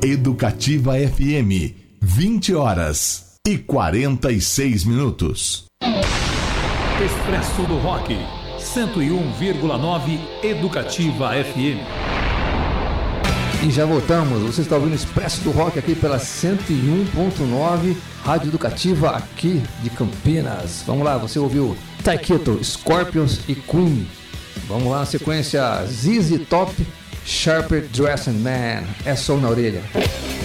Educativa FM, 20h46. Expresso do Rock, 101,9 Educativa FM. E já voltamos, você está ouvindo o Expresso do Rock aqui pela 101.9 Rádio Educativa aqui de Campinas. Vamos lá, você ouviu Taiketo, Scorpions e Queen. Vamos lá na sequência, ZZ Top, Sharper Dressing Man, é som na orelha.